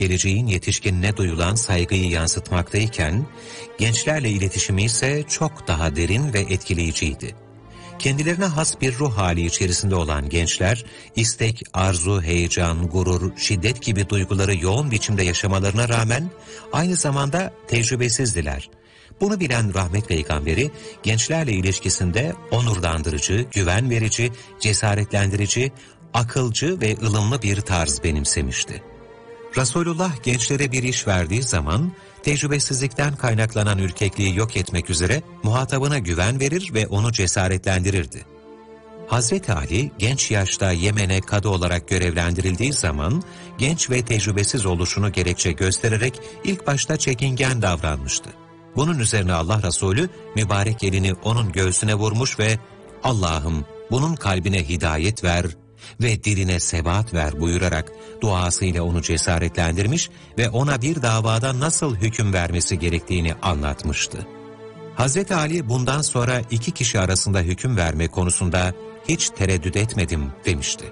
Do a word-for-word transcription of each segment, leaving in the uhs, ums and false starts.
geleceğin yetişkinine duyulan saygıyı yansıtmaktayken, gençlerle iletişimi ise çok daha derin ve etkileyiciydi. Kendilerine has bir ruh hali içerisinde olan gençler, istek, arzu, heyecan, gurur, şiddet gibi duyguları yoğun biçimde yaşamalarına rağmen aynı zamanda tecrübesizdiler. Bunu bilen Rahmet Peygamberi, gençlerle ilişkisinde onurlandırıcı, güven verici, cesaretlendirici, akılcı ve ılımlı bir tarz benimsemişti. Resulullah gençlere bir iş verdiği zaman, tecrübesizlikten kaynaklanan ürkekliği yok etmek üzere muhatabına güven verir ve onu cesaretlendirirdi. Hazreti Ali genç yaşta Yemen'e kadı olarak görevlendirildiği zaman genç ve tecrübesiz oluşunu gerekçe göstererek ilk başta çekingen davranmıştı. Bunun üzerine Allah Resulü mübarek elini onun göğsüne vurmuş ve "Allah'ım bunun kalbine hidayet ver ve diline sebat ver" buyurarak duasıyla onu cesaretlendirmiş ve ona bir davada nasıl hüküm vermesi gerektiğini anlatmıştı. Hazreti Ali bundan sonra iki kişi arasında hüküm verme konusunda hiç tereddüt etmedim demişti.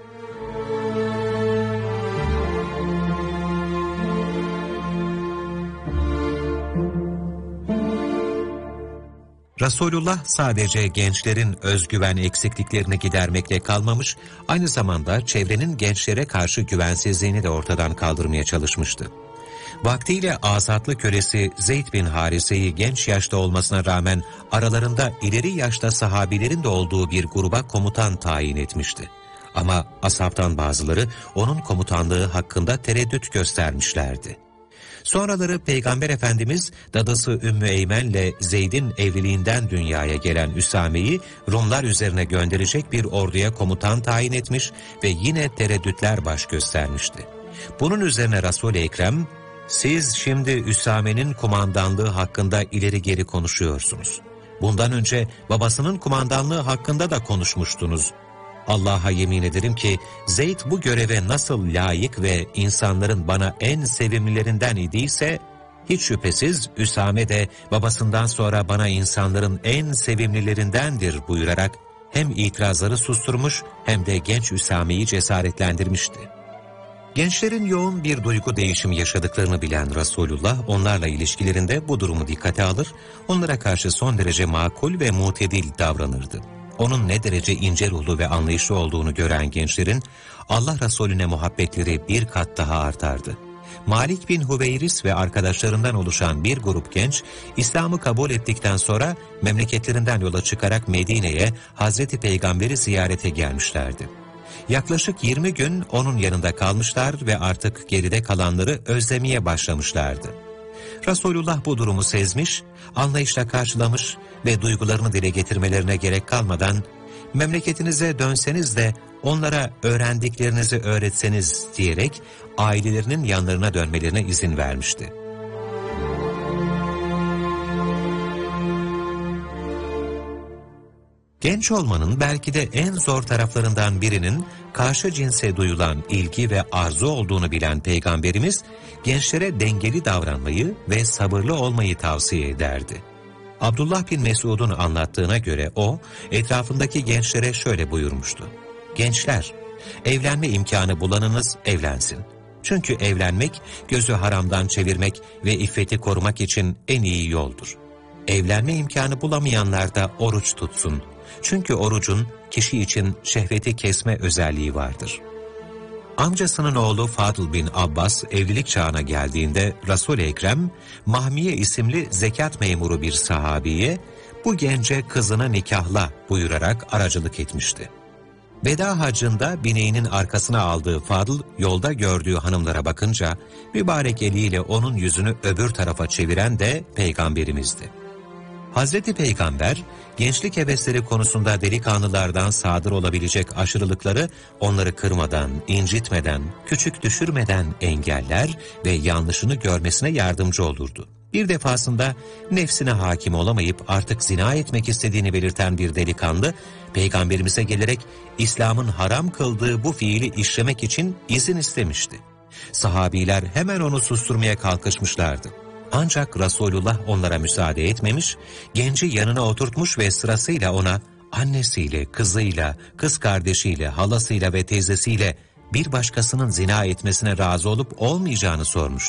Resulullah sadece gençlerin özgüven eksikliklerini gidermekle kalmamış, aynı zamanda çevrenin gençlere karşı güvensizliğini de ortadan kaldırmaya çalışmıştı. Vaktiyle azatlı kölesi Zeyd bin Harise'yi genç yaşta olmasına rağmen aralarında ileri yaşta sahabilerin de olduğu bir gruba komutan tayin etmişti. Ama ashabtan bazıları onun komutanlığı hakkında tereddüt göstermişlerdi. Sonraları Peygamber Efendimiz dadısı Ümmü Eymen'le Zeyd'in evliliğinden dünyaya gelen Üsame'yi Rumlar üzerine gönderecek bir orduya komutan tayin etmiş ve yine tereddütler baş göstermişti. Bunun üzerine Resul-i Ekrem, "Siz şimdi Üsame'nin kumandanlığı hakkında ileri geri konuşuyorsunuz. Bundan önce babasının kumandanlığı hakkında da konuşmuştunuz. Allah'a yemin ederim ki Zeyd bu göreve nasıl layık ve insanların bana en sevimlilerinden idiyse, hiç şüphesiz Üsame de babasından sonra bana insanların en sevimlilerindendir" buyurarak hem itirazları susturmuş hem de genç Üsame'yi cesaretlendirmişti. Gençlerin yoğun bir duygu değişimi yaşadıklarını bilen Resulullah onlarla ilişkilerinde bu durumu dikkate alır, onlara karşı son derece makul ve mutedil davranırdı. Onun ne derece ince ruhlu ve anlayışlı olduğunu gören gençlerin Allah Resulüne muhabbetleri bir kat daha artardı. Malik bin Hüveyris ve arkadaşlarından oluşan bir grup genç, İslam'ı kabul ettikten sonra memleketlerinden yola çıkarak Medine'ye Hazreti Peygamber'i ziyarete gelmişlerdi. Yaklaşık yirmi gün onun yanında kalmışlar ve artık geride kalanları özlemeye başlamışlardı. Resulullah bu durumu sezmiş, anlayışla karşılamış ve duygularını dile getirmelerine gerek kalmadan "Memleketinize dönseniz de onlara öğrendiklerinizi öğretseniz" diyerek ailelerinin yanlarına dönmelerine izin vermişti. Genç olmanın belki de en zor taraflarından birinin karşı cinse duyulan ilgi ve arzu olduğunu bilen Peygamberimiz, gençlere dengeli davranmayı ve sabırlı olmayı tavsiye ederdi. Abdullah bin Mesud'un anlattığına göre o, etrafındaki gençlere şöyle buyurmuştu: "Gençler, evlenme imkanı bulanınız evlensin. Çünkü evlenmek, gözü haramdan çevirmek ve iffeti korumak için en iyi yoldur. Evlenme imkanı bulamayanlar da oruç tutsun. Çünkü orucun kişi için şehveti kesme özelliği vardır." Amcasının oğlu Fadıl bin Abbas evlilik çağına geldiğinde Resul-i Ekrem, Mahmiye isimli zekat memuru bir sahabiye, "Bu gence kızını nikahla" buyurarak aracılık etmişti. Veda hacında bineğinin arkasına aldığı Fadıl, yolda gördüğü hanımlara bakınca mübarek eliyle onun yüzünü öbür tarafa çeviren de Peygamberimizdi. Hazreti Peygamber, gençlik hevesleri konusunda delikanlılardan sadır olabilecek aşırılıkları onları kırmadan, incitmeden, küçük düşürmeden engeller ve yanlışını görmesine yardımcı olurdu. Bir defasında nefsine hakim olamayıp artık zina etmek istediğini belirten bir delikanlı, Peygamberimize gelerek İslam'ın haram kıldığı bu fiili işlemek için izin istemişti. Sahabiler hemen onu susturmaya kalkışmışlardı. Ancak Resulullah onlara müsaade etmemiş, genci yanına oturtmuş ve sırasıyla ona annesiyle, kızıyla, kız kardeşiyle, halasıyla ve teyzesiyle bir başkasının zina etmesine razı olup olmayacağını sormuştu.